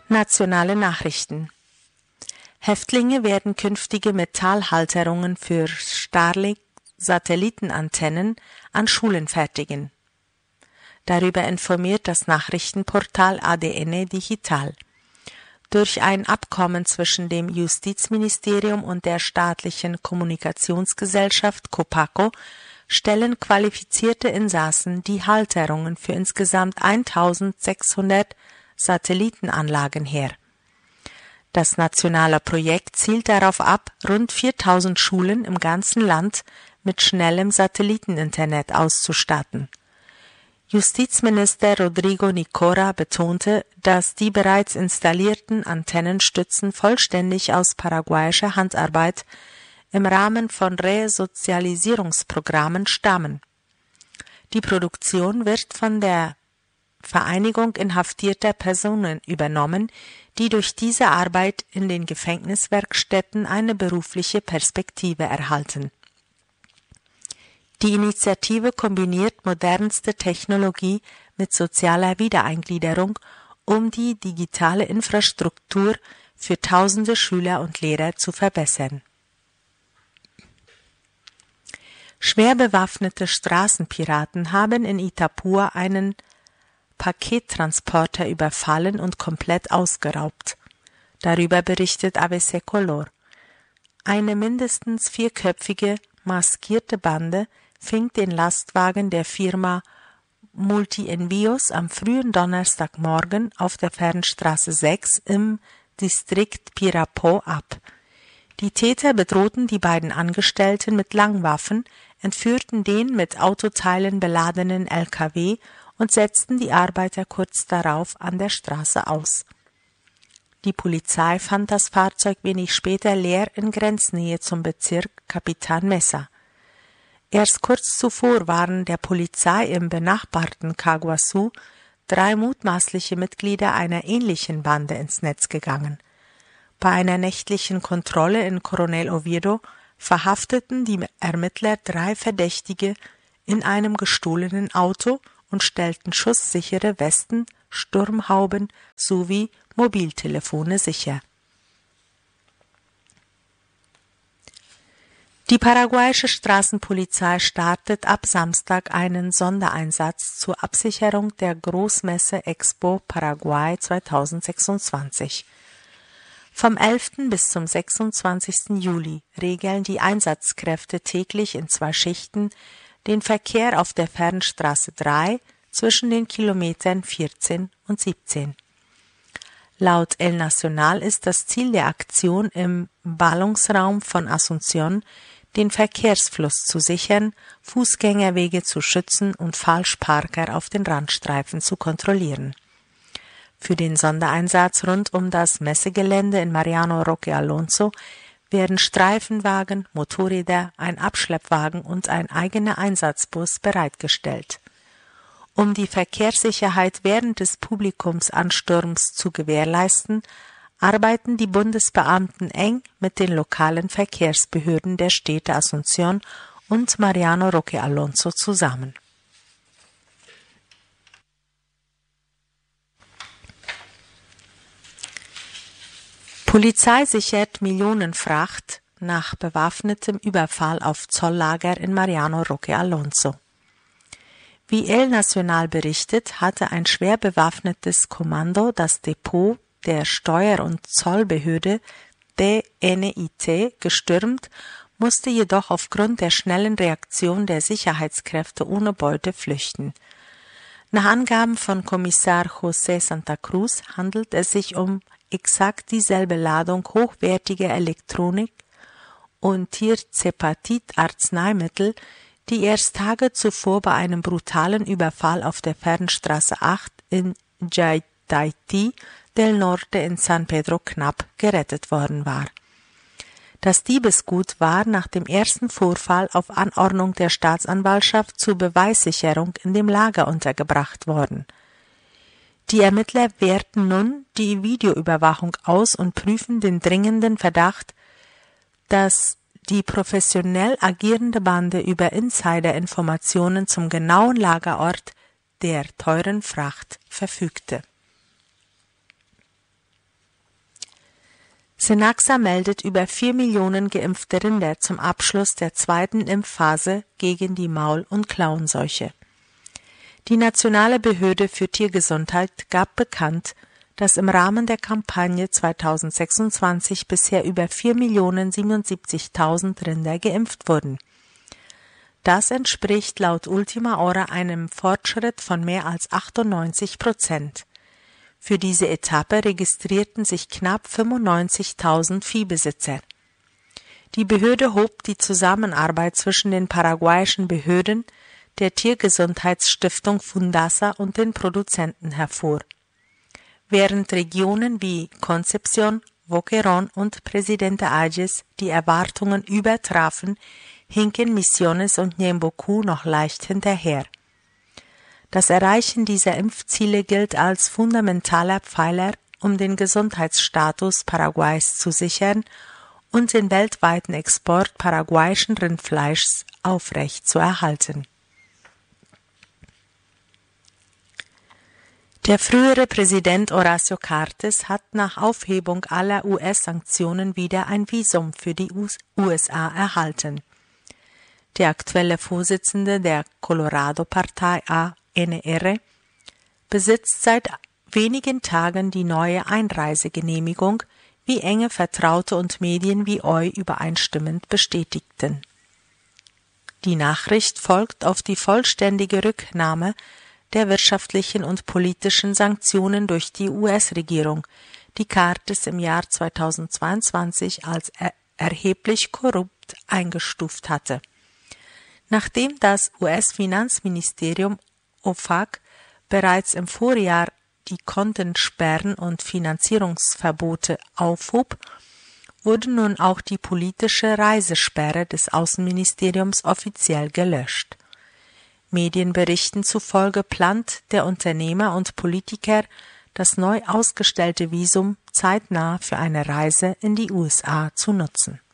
Nationale Nachrichten. Häftlinge werden künftige Metallhalterungen für Starlink-Satellitenantennen an Schulen fertigen. Darüber informiert das Nachrichtenportal ADN Digital. Durch ein Abkommen zwischen dem Justizministerium und der staatlichen Kommunikationsgesellschaft COPACO stellen qualifizierte Insassen die Halterungen für insgesamt 1600 Satellitenanlagen her. Das nationale Projekt zielt darauf ab, rund 4000 Schulen im ganzen Land mit schnellem Satelliteninternet auszustatten. Justizminister Rodrigo Nicora betonte, dass die bereits installierten Antennenstützen vollständig aus paraguayischer Handarbeit im Rahmen von Resozialisierungsprogrammen stammen. Die Produktion wird von der Vereinigung inhaftierter Personen übernommen, die durch diese Arbeit in den Gefängniswerkstätten eine berufliche Perspektive erhalten. Die Initiative kombiniert modernste Technologie mit sozialer Wiedereingliederung, um die digitale Infrastruktur für tausende Schüler und Lehrer zu verbessern. Schwer bewaffnete Straßenpiraten haben in Itapúa einen Pakettransporter überfallen und komplett ausgeraubt. Darüber berichtet ABC Color. Eine mindestens 4-köpfige, maskierte Bande fing den Lastwagen der Firma Multi-Envíos am frühen Donnerstagmorgen auf der Fernstraße 6 im Distrikt Pirapó ab. Die Täter bedrohten die beiden Angestellten mit Langwaffen, entführten den mit Autoteilen beladenen LKW und setzten die Arbeiter kurz darauf an der Straße aus. Die Polizei fand das Fahrzeug wenig später leer in Grenznähe zum Bezirk Capitán Mesa. Erst kurz zuvor waren der Polizei im benachbarten Caguazú 3 mutmaßliche Mitglieder einer ähnlichen Bande ins Netz gegangen. Bei einer nächtlichen Kontrolle in Coronel Oviedo verhafteten die Ermittler 3 Verdächtige in einem gestohlenen Auto und stellten schusssichere Westen, Sturmhauben sowie Mobiltelefone sicher. Die paraguayische Straßenpolizei startet ab Samstag einen Sondereinsatz zur Absicherung der Großmesse Expo Paraguay 2026. Vom 11. bis zum 26. Juli regeln die Einsatzkräfte täglich in 2 Schichten den Verkehr auf der Fernstraße 3 zwischen den Kilometern 14 und 17. Laut El Nacional ist das Ziel der Aktion im Ballungsraum von Asunción, den Verkehrsfluss zu sichern, Fußgängerwege zu schützen und Falschparker auf den Randstreifen zu kontrollieren. Für den Sondereinsatz rund um das Messegelände in Mariano Roque Alonso werden Streifenwagen, Motorräder, ein Abschleppwagen und ein eigener Einsatzbus bereitgestellt. Um die Verkehrssicherheit während des Publikumsansturms zu gewährleisten, arbeiten die Bundesbeamten eng mit den lokalen Verkehrsbehörden der Städte Asunción und Mariano Roque Alonso zusammen. Polizei sichert Millionenfracht nach bewaffnetem Überfall auf Zolllager in Mariano Roque Alonso. Wie El Nacional berichtet, hatte ein schwer bewaffnetes Kommando das Depot der Steuer- und Zollbehörde DNIT gestürmt, musste jedoch aufgrund der schnellen Reaktion der Sicherheitskräfte ohne Beute flüchten. Nach Angaben von Kommissar José Santa Cruz handelt es sich um exakt dieselbe Ladung hochwertiger Elektronik und Tierzepatit-Arzneimittel, die erst Tage zuvor bei einem brutalen Überfall auf der Fernstraße 8 in Jaitaití del Norte in San Pedro knapp gerettet worden war. Das Diebesgut war nach dem ersten Vorfall auf Anordnung der Staatsanwaltschaft zur Beweissicherung in dem Lager untergebracht worden. Die Ermittler werten nun die Videoüberwachung aus und prüfen den dringenden Verdacht, dass die professionell agierende Bande über Insiderinformationen zum genauen Lagerort der teuren Fracht verfügte. Synaxa meldet über 4 Millionen geimpfte Rinder zum Abschluss der zweiten Impfphase gegen die Maul- und Klauenseuche. Die Nationale Behörde für Tiergesundheit gab bekannt, dass im Rahmen der Kampagne 2026 bisher über 4.077.000 Rinder geimpft wurden. Das entspricht laut Ultima Hora einem Fortschritt von mehr als 98%. Für diese Etappe registrierten sich knapp 95.000 Viehbesitzer. Die Behörde hob die Zusammenarbeit zwischen den paraguayischen Behörden, der Tiergesundheitsstiftung Fundasa und den Produzenten hervor. Während Regionen wie Concepción, Boquerón und Presidente Ayes die Erwartungen übertrafen, hinken Misiones und Ñemboku noch leicht hinterher. Das Erreichen dieser Impfziele gilt als fundamentaler Pfeiler, um den Gesundheitsstatus Paraguays zu sichern und den weltweiten Export paraguayischen Rindfleischs aufrechtzuerhalten. Der frühere Präsident Horacio Cartes hat nach Aufhebung aller US-Sanktionen wieder ein Visum für die USA erhalten. Der aktuelle Vorsitzende der Colorado-Partei ANR besitzt seit wenigen Tagen die neue Einreisegenehmigung, wie enge Vertraute und Medien wie OI übereinstimmend bestätigten. Die Nachricht folgt auf die vollständige Rücknahme der wirtschaftlichen und politischen Sanktionen durch die US-Regierung, die Cartes im Jahr 2022 als erheblich korrupt eingestuft hatte. Nachdem das US-Finanzministerium OFAC bereits im Vorjahr die Kontensperren und Finanzierungsverbote aufhob, wurde nun auch die politische Reisesperre des Außenministeriums offiziell gelöscht. Medienberichten zufolge plant der Unternehmer und Politiker, das neu ausgestellte Visum zeitnah für eine Reise in die USA zu nutzen.